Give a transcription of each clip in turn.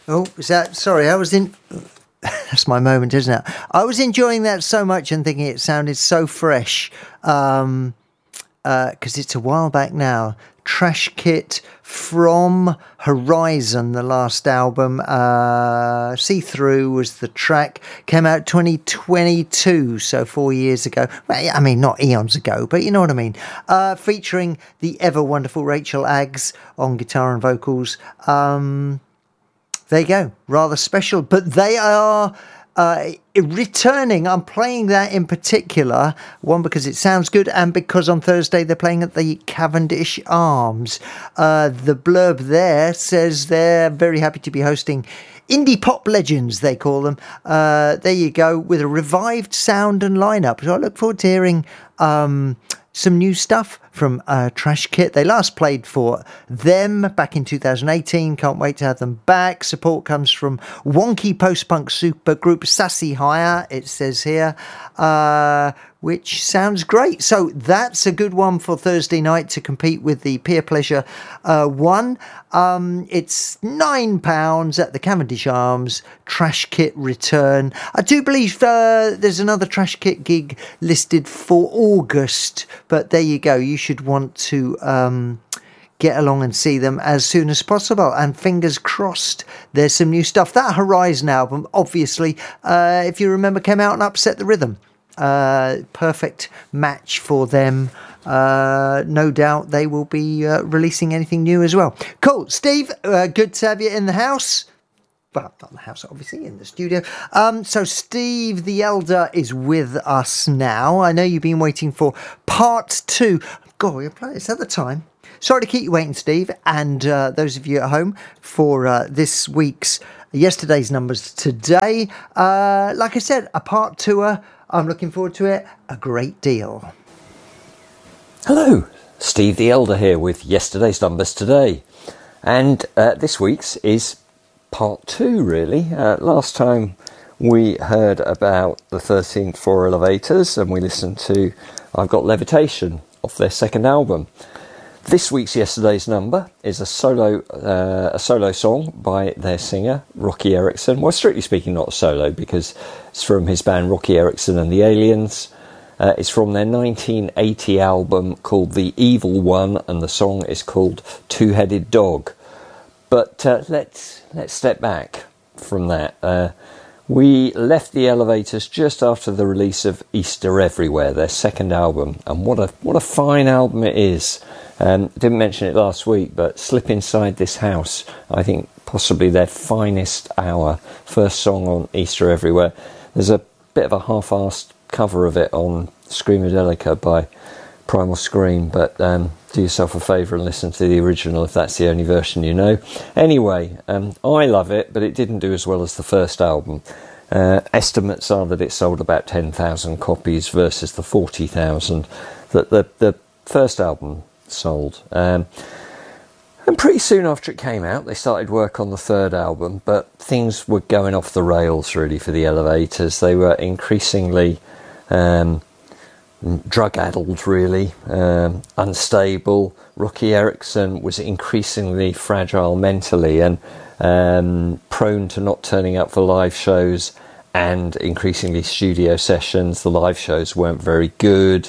Oh, is that... Sorry, I was in... That's my moment, isn't it? I was enjoying that so much and thinking it sounded so fresh. Because it's a while back now. Trash Kit from Horizon, the last album. See Through was the track. Came out 2022, so 4 years ago. Well, I mean, not eons ago, but you know what I mean. Featuring the ever wonderful Rachel Aggs on guitar and vocals. There you go. Rather special. But they are returning. I'm playing that in particular. One, because it sounds good, and because on Thursday they're playing at the Cavendish Arms. The blurb there says they're very happy to be hosting indie pop legends, they call them. There you go, with a revived sound and lineup. So I look forward to hearing some new stuff from Trash Kit. They last played for them back in 2018. Can't wait to have them back. Support comes from wonky post-punk supergroup Sassy Hire, it says here, which sounds great. So that's a good one for Thursday night to compete with the Peer Pleasure one. It's £9 at the Cavendish Arms. Trash Kit return. I do believe there's another Trash Kit gig listed for August, but there you go. You should want to get along and see them as soon as possible, and fingers crossed there's some new stuff. That Horizon album, obviously, if you remember, came out and upset the rhythm. Perfect match for them. No doubt they will be releasing anything new as well. Cool. Steve, good to have you in the house. Well, not in the house, obviously, in the studio. So Steve the Elder is with us now. I know you've been waiting for part 2. God, it's at the time. Sorry to keep you waiting, Steve, and those of you at home for this week's yesterday's numbers today. Like I said, a part 2. I'm looking forward to it a great deal. Hello, Steve the Elder here with yesterday's numbers today. And this week's is part 2, really. Last time we heard about the 13th Floor Elevators, and we listened to I've Got Levitation off their second album. This week's yesterday's number is a solo song by their singer Rocky Erickson. Well, strictly speaking, not a solo, because it's from his band Rocky Erickson and the Aliens. It's from their 1980 album called The Evil One, and the song is called Two-Headed Dog. But let's step back from that. We left the Elevators just after the release of Easter Everywhere, their second album, and what a fine album it is. Didn't mention it last week, but Slip Inside This House, I think possibly their finest hour. First song on Easter Everywhere. There's a bit of a half-assed cover of it on Screamadelica by Primal Scream, but do yourself a favour and listen to the original if that's the only version you know. Anyway, I love it, but it didn't do as well as the first album. Estimates are that it sold about 10,000 copies versus the 40,000 that the first album sold. And pretty soon after it came out, they started work on the third album, but things were going off the rails really for the Elevators. They were increasingly drug-addled, really, unstable. Rocky Erickson was increasingly fragile mentally and prone to not turning up for live shows and increasingly studio sessions. The live shows weren't very good.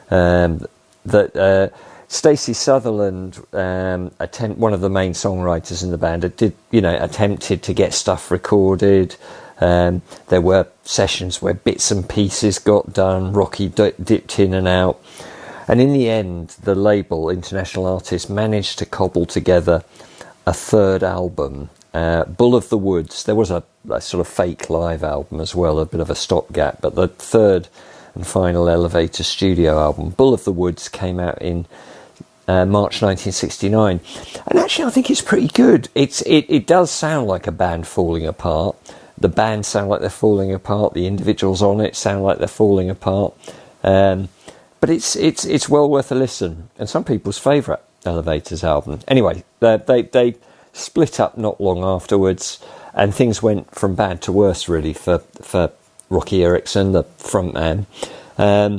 Stacey Sutherland, one of the main songwriters in the band, attempted to get stuff recorded. There were sessions where bits and pieces got done. Rocky dipped in and out. And in the end, the label, International Artists, managed to cobble together a third album, Bull of the Woods. There was a sort of fake live album as well, a bit of a stopgap. But the third and final Elevator studio album, Bull of the Woods, came out in March 1969. And actually, I think it's pretty good. It does sound like a band falling apart. The band sound like they're falling apart. The individuals on it sound like they're falling apart. But it's well worth a listen. And some people's favourite Elevators album. Anyway, they split up not long afterwards, and things went from bad to worse, really, for Rocky Erickson, the front man.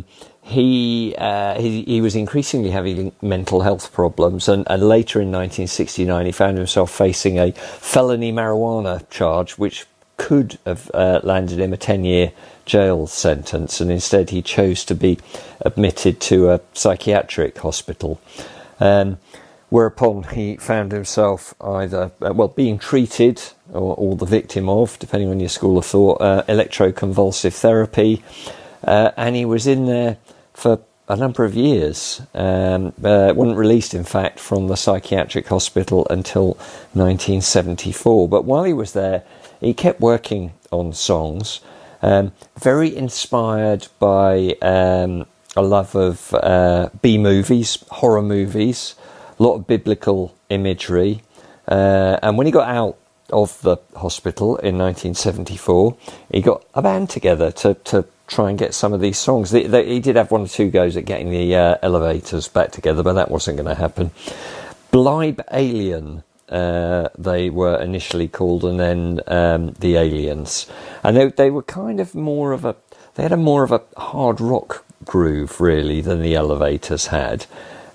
he was increasingly having mental health problems, and later in 1969 he found himself facing a felony marijuana charge, which could have landed him a 10-year jail sentence, and instead he chose to be admitted to a psychiatric hospital. Whereupon he found himself either being treated or the victim of, depending on your school of thought, electroconvulsive therapy, and he was in there for a number of years. Wasn't released, in fact, from the psychiatric hospital until 1974. But while he was there, he kept working on songs, very inspired by a love of B-movies, horror movies, a lot of biblical imagery. And when he got out of the hospital in 1974, he got a band together to try and get some of these songs. He did have one or two goes at getting the Elevators back together, but that wasn't going to happen. Blibe Alien, they were initially called, and then the Aliens. And they were kind of they had a more of a hard rock groove, really, than the Elevators had.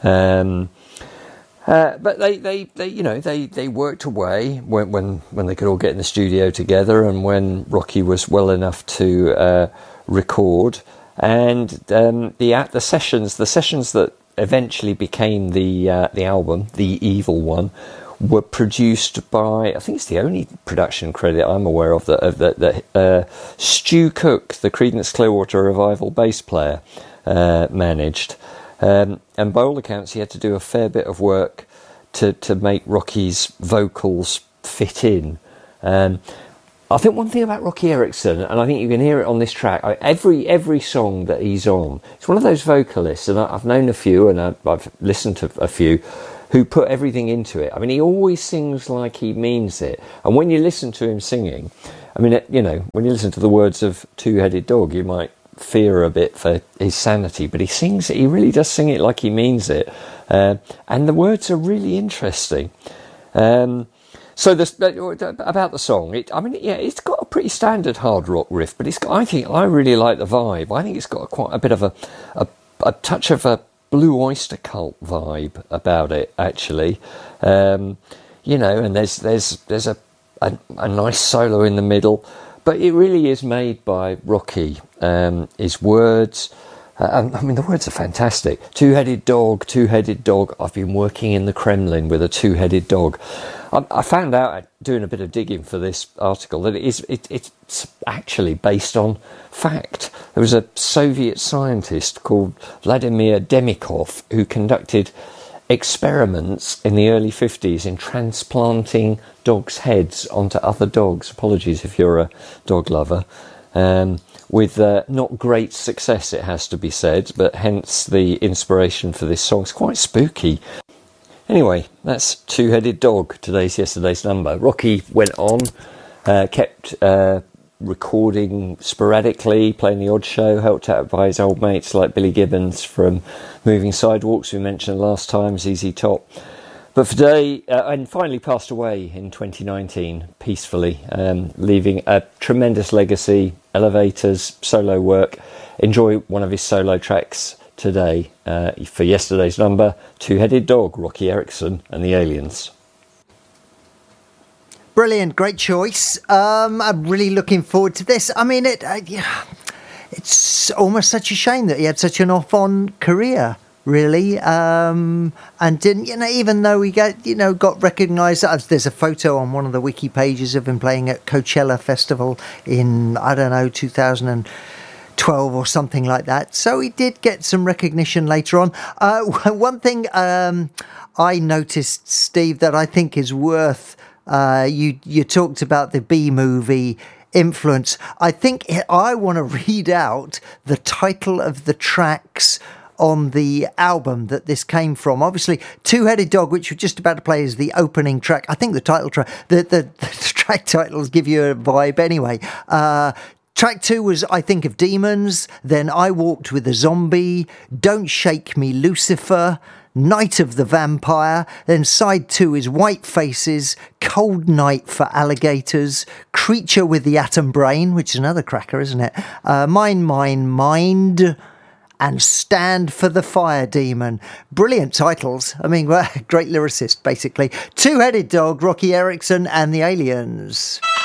But they worked away when they could all get in the studio together, and when Rocky was well enough to record, and the sessions that eventually became the album, The Evil One, were produced by, I think it's the only production credit I'm aware of that Stu Cook, the Creedence Clearwater Revival bass player, managed. And by all accounts, he had to do a fair bit of work to make Rocky's vocals fit in. I think one thing about Rocky Erickson, and I think you can hear it on this track, every song that he's on, it's one of those vocalists, and I've known a few, and I've listened to a few, who put everything into it. I mean, he always sings like he means it. And when you listen to him singing, I mean, when you listen to the words of Two-Headed Dog, you might fear a bit for his sanity, but he really does sing it like he means it. And the words are really interesting. So about the song, it's got a pretty standard hard rock riff, but I really like the vibe. I think it's got quite a bit of a touch of a Blue Oyster Cult vibe about it, actually. And there's a nice solo in the middle, but it really is made by Rocky. His words, the words are fantastic. Two-headed dog, I've been working in the Kremlin with a two-headed dog. I found out, doing a bit of digging for this article, that it's actually based on fact. There was a Soviet scientist called Vladimir Demikov who conducted experiments in the early 50s in transplanting dogs' heads onto other dogs. Apologies if you're a dog lover. With not great success, it has to be said, but hence the inspiration for this song. It's quite spooky. Anyway, that's Two-Headed Dog, yesterday's number. Rocky went on, kept recording sporadically, playing the odd show, helped out by his old mates like Billy Gibbons from Moving Sidewalks, we mentioned last time, ZZ Top. But for today, and finally passed away in 2019, peacefully, leaving a tremendous legacy, Elevators, solo work. Enjoy one of his solo tracks today for yesterday's number, Two-Headed Dog, Rocky Erickson and the Aliens. Brilliant, great choice. I'm really looking forward to this. I mean, it's almost such a shame that he had such an off-on career, really, and didn't, even though he got recognised. There's a photo on one of the wiki pages of him playing at Coachella Festival in, 2012 or something like that. So he did get some recognition later on. One thing I noticed, Steve, that I think is worth, you talked about the B-movie influence. I think I want to read out the title of the tracks on the album that this came from. Obviously, Two-Headed Dog, which we're just about to play, is the opening track. I think the title track, the track titles give you a vibe anyway. Track 2 was I Think of Demons, then I Walked with a Zombie, Don't Shake Me Lucifer, Night of the Vampire, then side 2 is White Faces, Cold Night for Alligators, Creature with the Atom Brain, which is another cracker, isn't it? Mind, and Stand for the Fire Demon. Brilliant titles. I mean, great lyricist, basically. Two-Headed Dog, Rocky Erickson and the Aliens.